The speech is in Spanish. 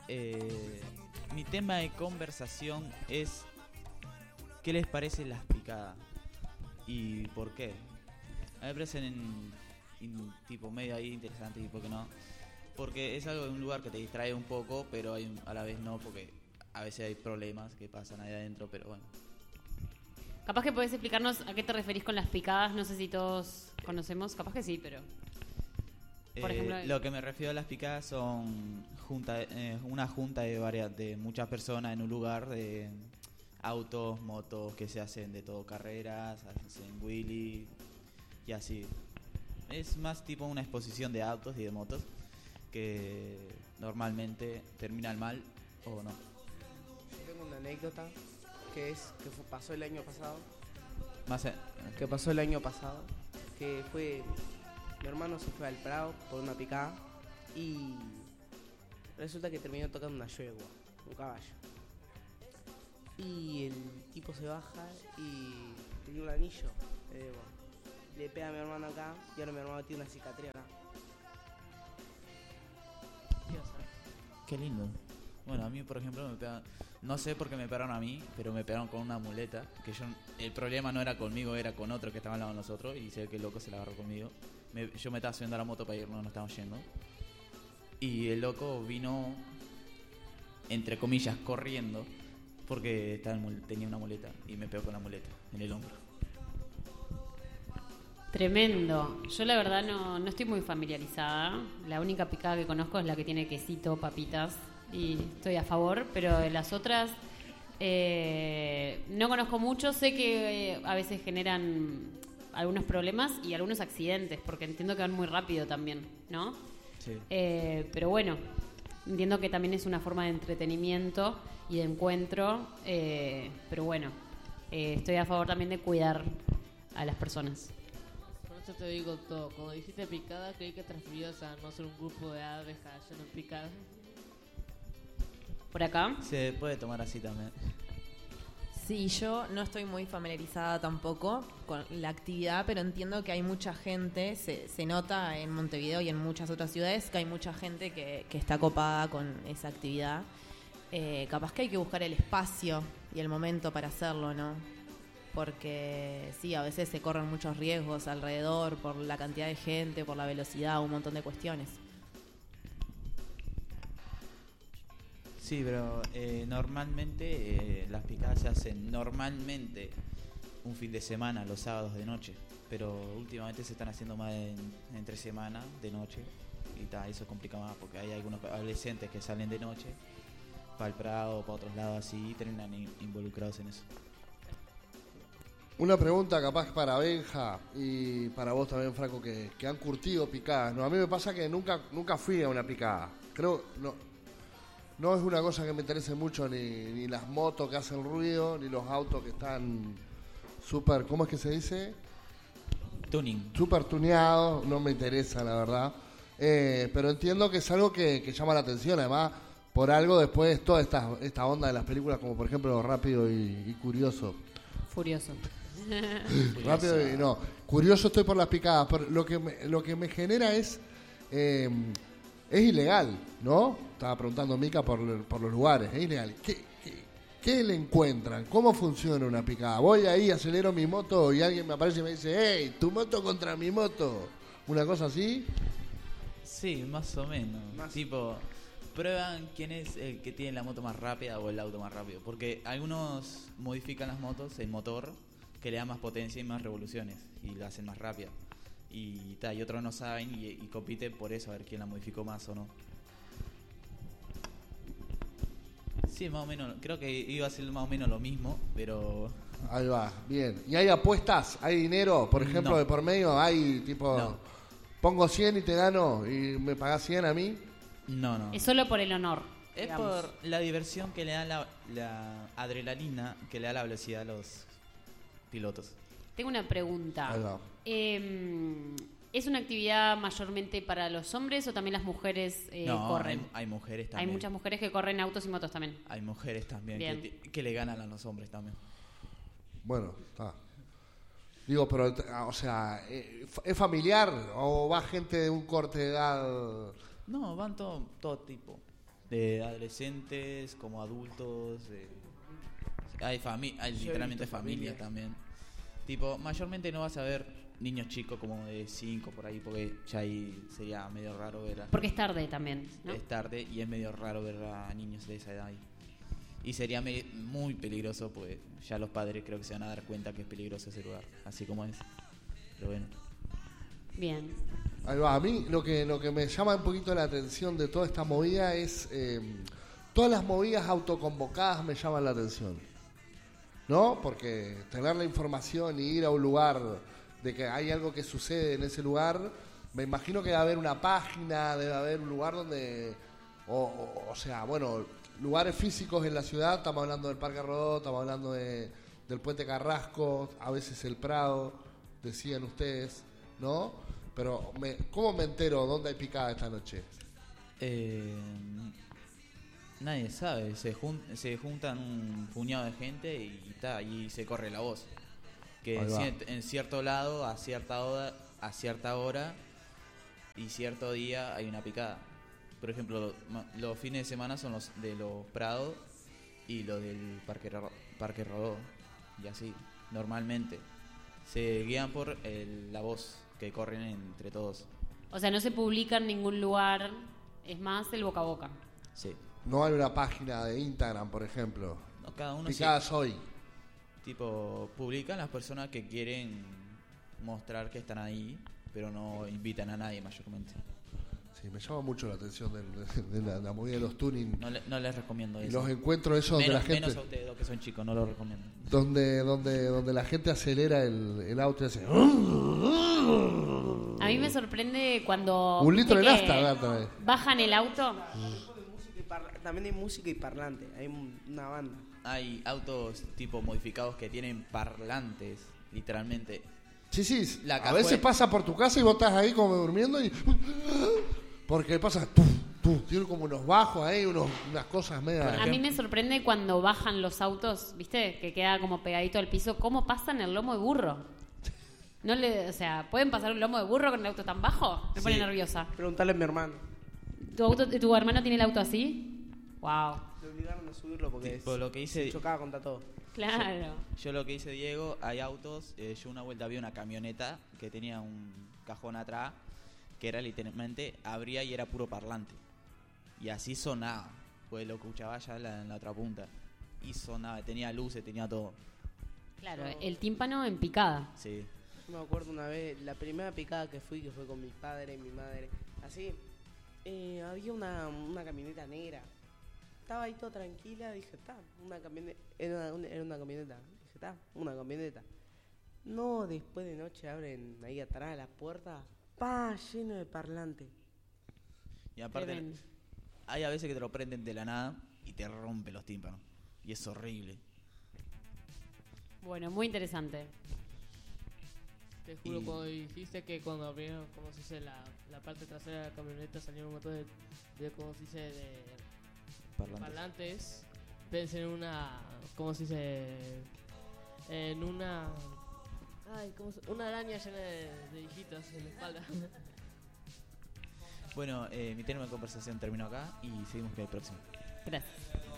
Mi tema de conversación es ¿qué les parece las picadas? ¿Y por qué? A mí me parecen tipo medio ahí interesantes y por qué no. Porque es algo de un lugar que te distrae un poco, pero a la vez no, porque a veces hay problemas que pasan ahí adentro, pero bueno. Capaz que podés explicarnos a qué te referís con las picadas. No sé si todos conocemos, capaz que sí, pero... Por ejemplo, Lo que me refiero a las picadas son una junta de muchas personas en un lugar de autos, motos, que se hacen de todo, carreras, hacen wheelie y así. Es más tipo una exposición de autos y de motos que normalmente terminan mal o no. Yo tengo una anécdota pasó el año pasado. Más Que pasó el año pasado, que fue... Mi hermano se fue al Prado por una picada y resulta que terminó tocando una yegua, un caballo. Y el tipo se baja y tenía un anillo. Le pega a mi hermano acá y ahora mi hermano tiene una cicatriz acá. Qué lindo. Bueno, a mí, por ejemplo, me pegan... No sé por qué me pegaron a mí, pero me pegaron con una muleta. El problema no era conmigo, era con otro que estaba al lado de nosotros. Y sé que el loco se la agarró conmigo. Yo me estaba subiendo a la moto para irnos, no estábamos yendo. Y el loco vino, entre comillas, corriendo. Porque tenía una muleta. Y me pegó con la muleta en el hombro. tremendo. Yo la verdad no estoy muy familiarizada. La única picada que conozco es la que tiene quesito, papitas. Y estoy a favor, pero de las otras no conozco mucho. Sé que a veces generan algunos problemas y algunos accidentes, porque entiendo que van muy rápido también, ¿no? Sí. Pero bueno, entiendo que también es una forma de entretenimiento y de encuentro, pero bueno, estoy a favor también de cuidar a las personas. Por eso te digo todo. Cuando dijiste picada, creí que transferías a no ser un grupo de aves cayendo en picada. ¿Por acá? Se puede tomar así también. Sí, yo no estoy muy familiarizada tampoco con la actividad, pero entiendo que hay mucha gente, se nota en Montevideo y en muchas otras ciudades, que hay mucha gente que está copada con esa actividad. Capaz que hay que buscar el espacio y el momento para hacerlo, ¿no? Porque sí, a veces se corren muchos riesgos alrededor por la cantidad de gente, por la velocidad, un montón de cuestiones. Sí, pero normalmente las picadas se hacen normalmente un fin de semana, los sábados de noche. Pero últimamente se están haciendo más entre semana, de noche. Y eso complica más porque hay algunos adolescentes que salen de noche para el Prado o para otros lados así y terminan involucrados en eso. Una pregunta capaz para Benja y para vos también, Franco, que han curtido picadas. No, a mí me pasa que nunca fui a una picada. Creo, no es una cosa que me interese mucho, ni las motos que hacen ruido, ni los autos que están súper, ¿cómo es que se dice? Tuning. Súper tuneados, no me interesa, la verdad. Pero entiendo que es algo que llama la atención, además, por algo después toda esta onda de las películas, como por ejemplo Rápido y Curioso. Furioso. Rápido y no. Curioso estoy por las picadas, pero lo que me genera es ilegal, ¿no? Estaba preguntando Mica por los lugares, es ilegal. ¿Qué le encuentran? ¿Cómo funciona una picada? Voy ahí, acelero mi moto y alguien me aparece y me dice, hey, tu moto contra mi moto. ¿Una cosa así? Sí, más o menos. Tipo, prueban quién es el que tiene la moto más rápida o el auto más rápido. Porque algunos modifican las motos, el motor, que le da más potencia y más revoluciones y la hacen más rápida. Y otros no saben y compiten por eso, a ver quién la modificó más o no. Sí, más o menos, creo que iba a ser más o menos lo mismo, pero... Ahí va, bien. ¿Y hay apuestas? ¿Hay dinero? Por ejemplo, No. de por medio, hay tipo... No. Pongo 100 y te gano y me pagás 100 a mí. No. Es solo por el honor. Es digamos. por la diversión que le da la adrenalina, que le da la velocidad a los pilotos. Tengo una pregunta. Ahí va. ¿Es una actividad mayormente para los hombres o también las mujeres corren? Hay mujeres también. Hay muchas mujeres que corren autos y motos también. Hay mujeres también Bien. que le ganan a los hombres también. Bueno, está. Digo, pero, o sea, ¿es familiar o va gente de un corte de edad? No, van todo tipo. de adolescentes como adultos. Hay literalmente familias también. Tipo, mayormente no vas a ver niños chicos como de 5 por ahí, porque ya ahí sería medio raro ver Porque es tarde también, ¿no? Es tarde y es medio raro ver a niños de esa edad ahí. Y sería muy peligroso, pues ya los padres creo que se van a dar cuenta que es peligroso ese lugar, así como es. Pero bueno. Bien. Ahí va. A mí lo que me llama un poquito la atención de toda esta movida es todas las movidas autoconvocadas me llaman la atención, ¿no? Porque tener la información y ir a un lugar de que hay algo que sucede en ese lugar, me imagino que debe haber una página, debe haber un lugar donde, o sea, bueno, lugares físicos en la ciudad. Estamos hablando del Parque Rodó, estamos hablando del Puente Carrasco, a veces el Prado, decían ustedes, ¿no? Pero, ¿cómo me entero dónde hay picada esta noche? Nadie sabe, se juntan un puñado de gente y se corre la voz. Que en cierto lado, a cierta hora y cierto día hay una picada. Por ejemplo, los fines de semana son los de los Prados y los del Parque Rodó. Y así, normalmente. Se guían por la voz que corren entre todos. O sea, no se publica en ningún lugar, es más el boca a boca. Sí. No hay una página de Instagram, por ejemplo. No, cada uno Picadas hoy. Tipo, publican las personas que quieren mostrar que están ahí, pero no invitan a nadie mayormente. Sí, me llama mucho la atención de la movida de los tuning. No les recomiendo Y eso. los encuentros esos donde la gente... Menos a ustedes dos que son chicos, no lo recomiendo. Donde la gente acelera el auto y hace... A mí me sorprende cuando... Un litro de ¿viste nafta, que Berta. bajan el auto. También hay música y parlante, hay una banda. Hay autos tipo modificados que tienen parlantes, literalmente. Sí, La a veces pasa por tu casa y vos estás ahí como durmiendo y... Porque pasa... Tiene como unos bajos ahí, unas cosas medias... A mí me sorprende cuando bajan los autos, ¿viste? Que queda como pegadito al piso. ¿Cómo pasan el lomo de burro? O sea, ¿pueden pasar un lomo de burro con el auto tan bajo? Me pone nerviosa. Preguntarle a mi hermano. ¿Tu hermano tiene el auto así? Wow. Le obligaron a subirlo porque Lo que hice, se chocaba contra todo. Claro. yo lo que hice, Diego, hay autos. Yo una vuelta vi una camioneta que tenía un cajón atrás que era literalmente, abría y era puro parlante. Y así sonaba, pues lo escuchaba ya en la otra punta. Y sonaba, tenía luces, tenía todo. Claro, el tímpano en picada. Sí. Yo me acuerdo una vez, la primera picada que fue con mi padre y mi madre. Así, había una camioneta negra. Estaba ahí toda tranquila, dije, está, una camioneta. Era una camioneta. Dije, está, una camioneta. No, después de noche abren ahí atrás la puerta, lleno de parlante. Y aparte, Tremendo. hay a veces que te lo prenden de la nada y te rompe los tímpanos. Y es horrible. Bueno, muy interesante. Te juro, cuando dijiste que cuando abrieron, como se dice, la parte trasera de la camioneta salieron un montón de como se dice, de parlantes. Pensé en una, como se dice, en una... una araña llena de hijitos en la espalda. Bueno, mi tema de conversación terminó acá y seguimos con el próximo. Gracias.